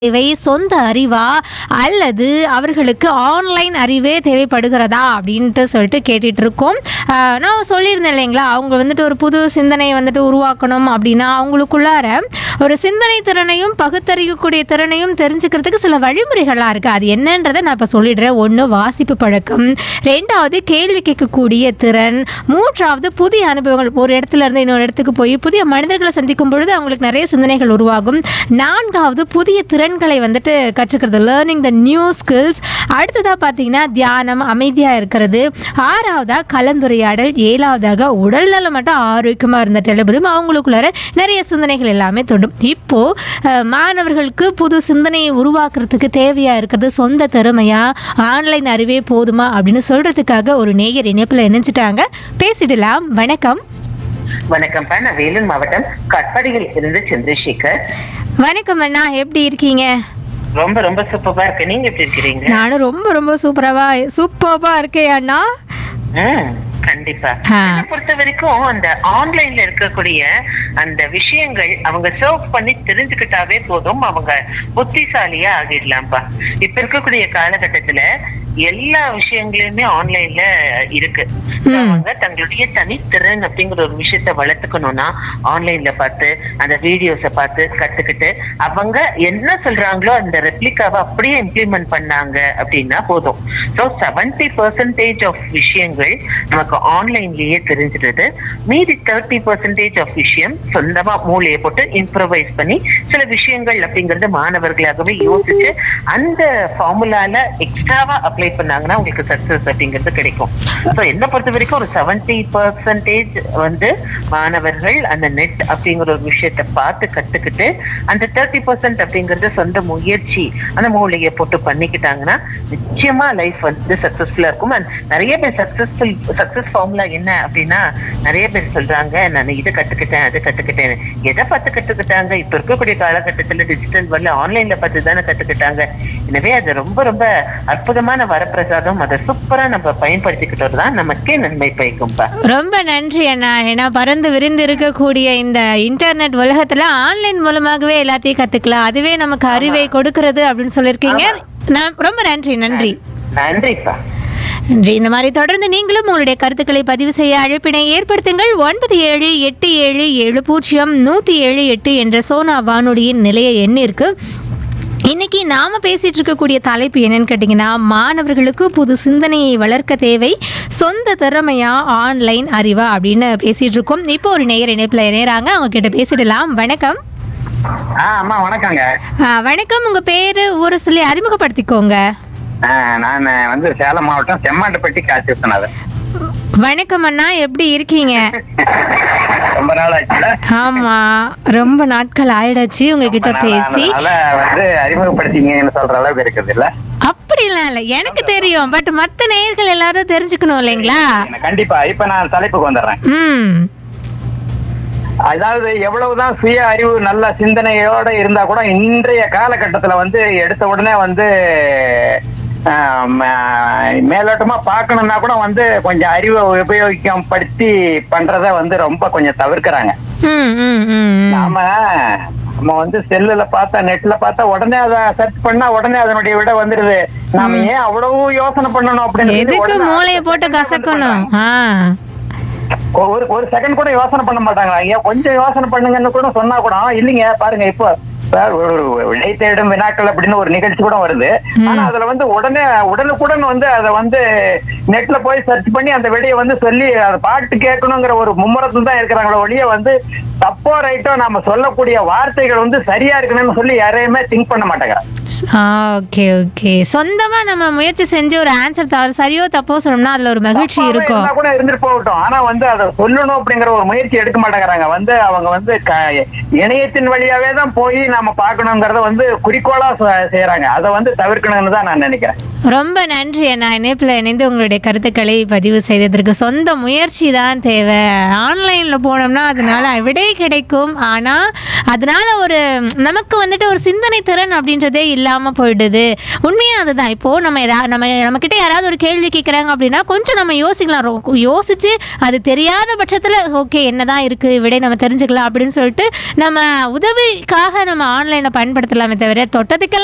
தேவை சொந்த அறிவா அல்லது அவர்களுக்கு ஆன்லைன் அறிவே தேவைப்படுகிறதா அப்படின்ட்டு சொல்லிட்டு கேட்டுட்டு இருக்கோம். நான் சொல்லியிருந்தேன் இல்லைங்களா, அவங்க வந்துட்டு ஒரு புது சிந்தனையை வந்துட்டு உருவாக்கணும் அப்படின்னா அவங்களுக்குள்ளார ஒரு சிந்தனை திறனையும் பகுத்தறியக்கூடிய திறனையும் தெரிஞ்சுக்கிறதுக்கு சில வழிமுறைகளாக இருக்குது. அது என்னன்றதை நான் இப்போ சொல்லிடுறேன். ஒன்று, வாசிப்பு பழக்கம். ரெண்டாவது, கேள்வி கேட்கக்கூடிய திறன். மூன்றாவது, புதிய அனுபவங்கள். ஒரு இடத்துல இருந்து இன்னொரு இடத்துக்கு போய் புதிய மனிதர்களை சந்திக்கும் பொழுது அவங்களுக்கு நிறைய சிந்தனைகள் உருவாகும். நான்காவது, புதிய திறன்களை வந்துட்டு கற்றுக்கிறது, லேர்னிங் த நியூ ஸ்கில்ஸ். அடுத்ததாக பார்த்தீங்கன்னா தியானம், அமைதியாக இருக்கிறது. ஆறாவதாக கலந்துரையாடல். ஏழாவதாக உடல்நலம் மட்டும் ஆரோக்கியமாக இருந்துட்டு எழுபதும் அவங்களுக்குள்ளார நிறைய சிந்தனைகள் எல்லாமே தொடும். இப்போது மாணவர்களுக்கு புது சிந்தனையை உருவாக்குறதுக்கு தேவையாக இருக்கிறது சொந்த திறமையா, ஆன்லைன் அறிவே போதுமா அப்படின்னு சொல்கிறதுக்காக ஒரு நேயர் இணைப்பில் இணைஞ்சிட்டாங்க. பேசிடலாம். வணக்கம். வணக்கம். நான் வேலூர் மாவட்டம் கட்பாடியில் இருந்து சந்திரசேகர். வணக்கம் அண்ணா, எப்படி இருக்கீங்க? ரொம்ப ரொம்ப சூப்பரா இருக்கு. நீங்க எப்படி இருக்கிறீங்க? நானும் ரொம்ப ரொம்ப சூப்பரா இருக்கேன் அண்ணா. கண்டிப்பா. என்னை பொறுத்த வரைக்கும் அந்த ஆன்லைன்ல இருக்கக்கூடிய அந்த விஷயங்கள் அவங்க சர்வ் பண்ணி தெரிஞ்சுக்கிட்டாவே போதும், அவங்க புத்திசாலியா ஆகிடலாம்ப்பா. இப்ப இருக்கக்கூடிய காலகட்டத்துல எல்லா விஷயங்களுமே ஆன்லைன்ல இருக்கு. அவங்க தங்களுடைய தனித்திறன் அப்படிங்கிற ஒரு விஷயத்த வளர்த்துக்கணும்னா ஆன்லைன்ல பார்த்து அந்த வீடியோஸ பார்த்து கத்துக்கிட்டு அவங்க என்ன சொல்றாங்களோ அந்த ரெப்ளிகாவை அப்படியே இம்ப்ளிமெண்ட் பண்ணாங்க அப்படின்னா போதும். ஸோ 70% ஆஃப் விஷயங்கள் நமக்கு ஆன்லைன்லயே தெரிஞ்சிடுது. மீதி 30% ஆஃப் விஷயம் சொந்தமா மூளையை போட்டு இம்ப்ரவைஸ் பண்ணி சில விஷயங்கள் அப்படிங்கறது மாணவர்களாகவே யோசிச்சு அந்த ஃபார்முலால எக்ஸ்ட்ராவா அப்ளை பண்ணாங்கன்னா உங்களுக்கு சக்சஸ் அப்படிங்கிறது கிடைக்கும். ஸோ என்ன பொறுத்த வரைக்கும் ஒரு 70% வந்து மாணவர்கள் அந்த நெட் அப்படிங்கிற ஒரு விஷயத்த பார்த்து கத்துக்கிட்டு அந்த 30% அப்படிங்கறது சொந்த முயற்சி அந்த மூளையை போட்டு பண்ணிக்கிட்டாங்கன்னா நிச்சயமா லைஃப் வந்து சக்சஸ்ஃபுல்லா இருக்கும். அண்ட் நிறைய பேர் சக்சஸ் ஃபார்முலா என்ன அப்படின்னா நிறைய பேர் சொல்றாங்க, நான் இதை கத்துக்கிட்டேன் அதை கத்துக்கிட்டேன். எதை பார்த்து கத்துக்கிட்டாங்க? இப்ப இருக்கக்கூடிய காலகட்டத்துல டிஜிட்டல் வரல, ஆன்லைன்ல பார்த்து தானே கத்துக்கிட்டாங்க. எனவே அது ரொம்ப ரொம்ப அற்புதமான வரப்பிரசாதம். அதை சூப்பரா நம்ம பயன்படுத்திக்கிட்டது தான் நமக்கே நன்மை பயக்கும்பா. ரொம்ப நன்றி அண்ணா. ஏன்னா பறந்து விரிந்து இருக்கக்கூடிய இந்த இன்டர்நெட் உலகத்துல ஆன்லைன் மூலமாகவே எல்லாத்தையும் கத்துக்கலாம், அதுவே நமக்கு அறிவை கொடுக்கிறது அப்படின்னு சொல்லியிருக்கீங்க. ரொம்ப நன்றி. நன்றிப்பா. நன்றி. இந்த மாதிரி தொடர்ந்து நீங்களும் உங்களுடைய கருத்துக்களை பதிவு செய்ய அழைப்பினை ஏற்படுத்துங்கள். 9787700178 என்ற சோனா வானொலியின் நிலைய எண்ணிற்கு. இன்னைக்கு நாம பேசிட்டு இருக்கக்கூடிய தலைப்பு என்னன்னு கேட்டீங்கன்னா, மாணவர்களுக்கு புது சிந்தனையை வளர்க்க தேவை சொந்த திறமையா ஆன்லைன் அறிவா அப்படின்னு பேசிட்டு இருக்கோம். இப்போ ஒரு நேயர் இணைப்புல இணையறாங்க, அவங்க கிட்ட பேசிடலாம். வணக்கம். அம்மா வணக்கங்க. வணக்கம். உங்க பேரு ஊரை சொல்லி அறிமுகப்படுத்திக்கோங்க. நான் வந்து சேலம் மாவட்டம் செம்மாண்டப்பட்டி காசிநாதன். வணக்கம் அண்ணா, எப்படி இருக்கீங்க? ரொம்ப நாள் ஆச்சுல? ஆமா, ரொம்ப நாட்கள் ஆயிடுச்சு உங்ககிட்ட பேசி. வந்து அறிமுகப்படுத்திங்கன்னு சொல்ற அளவுக்கு இருக்குது இல்ல? அப்படிலாம் இல்ல, எனக்கு தெரியும். பட் மத்த நேயர்கள் எல்லாரும் தெரிஞ்சுக்கணும் இல்லைங்களா? கண்டிப்பா. இப்ப நான் தலைப்புக்கு வந்துடுறேன். அதாவது எவ்வளவுதான் சுய அறிவு நல்ல சிந்தனையோட இருந்தா கூட இன்றைய காலகட்டத்துல வந்து எடுத்த உடனே வந்து மேலோட்டமா பாக்கணும்னா கூட வந்து கொஞ்சம் அறிவை உபயோகப்படுத்தி பண்றத வந்து ரொம்ப கொஞ்சம் தவிர்க்கிறாங்க. நம்ம வந்து செல்லுல பார்த்தா நெட்ல பார்த்தா உடனே அதை சர்ச் பண்ணா உடனே அதனுடைய விட வந்துருது. நாம ஏன் அவ்வளவு யோசனை பண்ணணும் அப்படின்னு மூளையை போட்டு கசக்கணும். ஒரு செகண்ட் கூட யோசனை பண்ண மாட்டாங்க. ஐயா கொஞ்சம் யோசனை பண்ணுங்கன்னு கூட சொன்னா கூட இல்லைங்க பாருங்க இப்போ விடை தேடும் வினாக்கள் அப்படின்னு ஒரு நிகழ்ச்சி கூட வருது. ஆனா அதுல வந்து உடனுக்குடன் வந்து அதை வந்து நெட்ல போய் சர்ச் பண்ணி அந்த விடையை வந்து சொல்லி அதை பாட்டு கேட்கணுங்கிற ஒரு மும்முரத்துல தான் இருக்கிறாங்களோ ஒழிய வந்து தப்போ ரைட்டோ நாம சொல்லக்கூடிய வார்த்தைகள் வந்து சரியா இருக்கணும்னு சொல்லி யாரையுமே திங்க் பண்ண மாட்டாங்க. ஓகே. சொந்தமா நம்ம முயற்சி செஞ்சு ஒரு ஆன்சர் சரியோ தப்போ சொன்னோம்னா அதுல ஒரு மகிழ்ச்சி இருக்கும். கூட இருந்துட்டு போகட்டும், ஆனா வந்து அதை சொல்லணும் அப்படிங்கிற ஒரு முயற்சி எடுக்க மாட்டேங்கிறாங்க. வந்து அவங்க வந்து இணையத்தின் வழியாவே தான் போய் நாம பாக்கணுங்கிறத வந்து குறிக்கோளா செய்யறாங்க. அதை வந்து தவிர்க்கணும்னு தான் நான் நினைக்கிறேன். ரொம்ப நன்றி அண்ணா, இணைப்பில் இணைந்து உங்களுடைய கருத்துக்களை பதிவு செய்ததற்கு. சொந்த முயற்சி தான் தேவை. ஆன்லைனில் போனோம்னா அதனால விடை கிடைக்கும், ஆனால் அதனால ஒரு நமக்கு வந்துட்டு ஒரு சிந்தனை திறன் அப்படின்றதே இல்லாமல் போயிடுது. உண்மையாக அதுதான். இப்போது நம்மக்கிட்ட யாராவது ஒரு கேள்வி கேட்குறாங்க அப்படின்னா கொஞ்சம் நம்ம யோசிக்கலாம். யோசித்து அது தெரியாத பட்சத்தில் ஓகே என்ன தான் இருக்குது விடை நம்ம தெரிஞ்சுக்கலாம் அப்படின்னு சொல்லிட்டு நம்ம உதவிக்காக நம்ம ஆன்லைனை பயன்படுத்தலாமே தவிர தொட்டதுக்கெல்லாம்